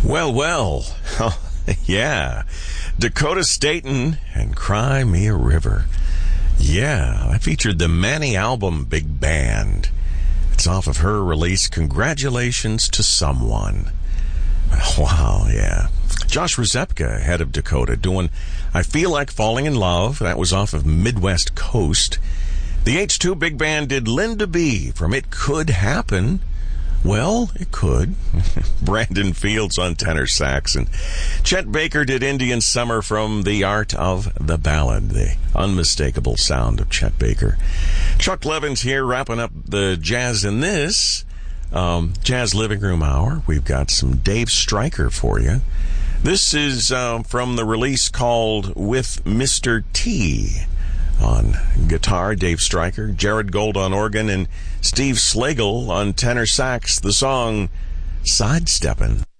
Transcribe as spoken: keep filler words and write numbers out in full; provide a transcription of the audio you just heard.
Well, well, oh, yeah, Dakota Staton and Cry Me a River. Yeah, I featured the Manny album Big Band. It's off of her release, Congratulations to Someone. Wow, yeah. Josh Rzepka, head of Dakota, doing I Feel Like Falling in Love. That was off of Midwest Coast. The H two Big Band did Linda B from It Could Happen. Well, it could. Brandon Fields on tenor sax. And Chet Baker did Indian Summer from The Art of the Ballad, the unmistakable sound of Chet Baker. Chuck Levins here wrapping up the Jazz in this um, Jazz Living Room Hour. We've got some Dave Stryker for you. This is uh, from the release called With Mister T. On guitar, Dave Stryker, Jared Gold on organ, and Steve Slagle on tenor sax. The song Sidesteppin'.